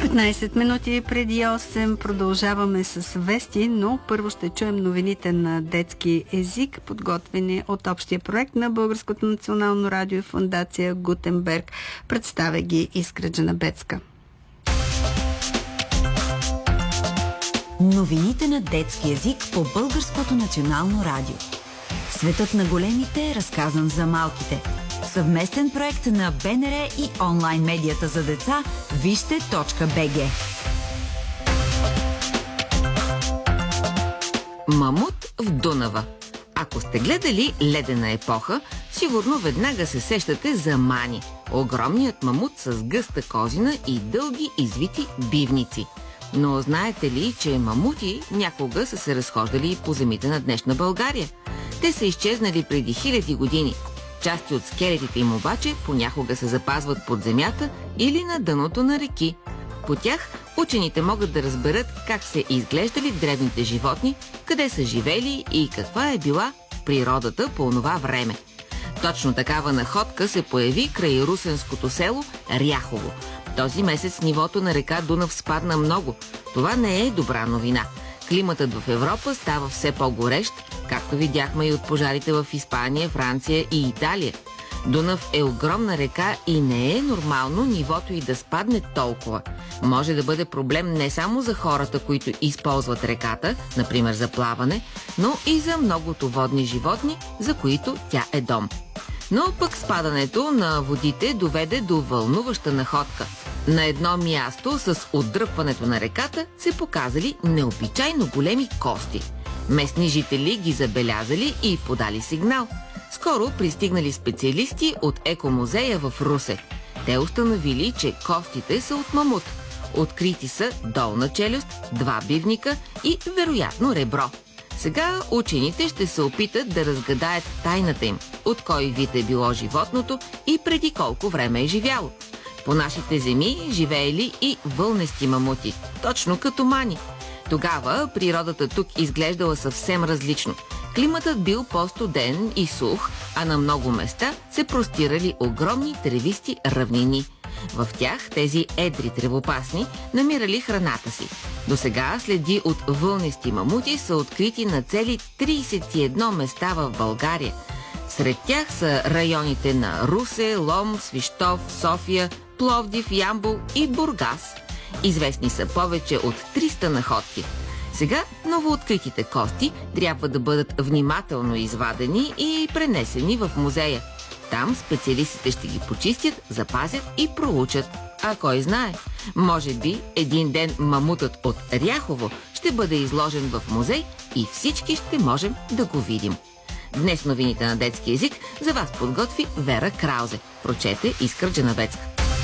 15 минути преди 8 продължаваме с вести, но първо ще чуем новините на детски език, подготвени от общия проект на Българското национално радио и фондация Гутенберг. Представя ги Искра Джанабецка. Новините на детски език по Българското национално радио. Светът на големите е разказан за малките. Съвместен проект на БНР и онлайн медията за деца вижте.бг. Мамут в Дунава. Ако сте гледали Ледена епоха, сигурно веднага се сещате за Мани. Огромният мамут с гъста козина и дълги извити бивници. Но знаете ли, че мамути някога са се разхождали по земите на днешна България? Те са изчезнали преди хиляди години. Части от скелетите им обаче понякога се запазват под земята или на дъното на реки. По тях учените могат да разберат как се изглеждали древните животни, къде са живели и каква е била природата по онова време. Точно такава находка се появи край русенското село Ряхово. Този месец нивото на река Дунав спадна много. Това не е добра новина. Климатът в Европа става все по-горещ, както видяхме и от пожарите в Испания, Франция и Италия. Дунав е огромна река и не е нормално нивото й да спадне толкова. Може да бъде проблем не само за хората, които използват реката, например за плаване, но и за многото водни животни, за които тя е дом. Но пък спадането на водите доведе до вълнуваща находка. На едно място с отдръпването на реката се показали необичайно големи кости. Местни жители ги забелязали и подали сигнал. Скоро пристигнали специалисти от екомузея в Русе. Те установили, че костите са от мамут. Открити са долна челюст, 2 бивника и вероятно ребро. Сега учените ще се опитат да разгадаят тайната им, от кой вид е било животното и преди колко време е живяло. По нашите земи живеели и вълнести мамути, точно като Мани. Тогава природата тук изглеждала съвсем различно. Климатът бил по-студен и сух, а на много места се простирали огромни тревисти равнини. В тях тези едри тревопасни намирали храната си. Досега следи от вълнести мамути са открити на цели 31 места в България. Сред тях са районите на Русе, Лом, Свищов, София, Пловдив, Ямбол и Бургас. Известни са повече от 300 находки. Сега новооткритите кости трябва да бъдат внимателно извадени и пренесени в музея. Там специалистите ще ги почистят, запазят и проучат. А кой знае, може би един ден мамутът от Ряхово ще бъде изложен в музей и всички ще можем да го видим. Днес новините на детски език за вас подготви Вера Краузе. Прочете Искра Джанабецка.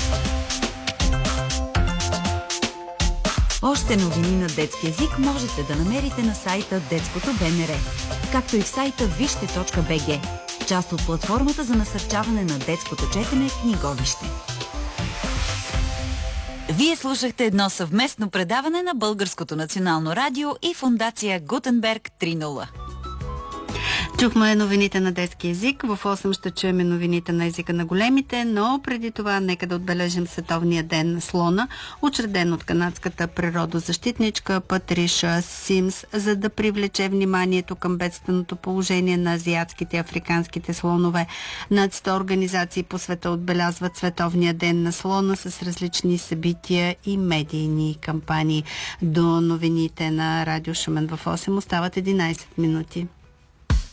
Още новини на детски език можете да намерите на сайта Детското БНР, както и в сайта вижте.бг, част от платформата за насърчаване на детското четене Книговище. Вие слушахте едно съвместно предаване на Българското национално радио и фондация Гутенберг 3.0. Чухме новините на детски език. В 8 ще чуем новините на езика на големите, но преди това нека да отбележим Световния ден на слона, учреден от канадската природозащитничка Патриша Симс, за да привлече вниманието към бедственото положение на азиатските и африканските слонове. Над 100 организации по света отбелязват Световния ден на слона с различни събития и медийни кампании. До новините на Радио Шумен в 8 остават 11 минути.